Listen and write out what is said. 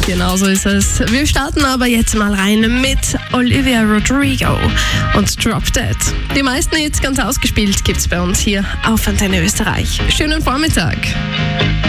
Genau so ist es. Wir starten aber jetzt mal rein mit Olivia Rodrigo und Drop Dead. Die meisten Hits ganz ausgespielt gibt's bei uns hier auf Antenne Österreich. Schönen Vormittag.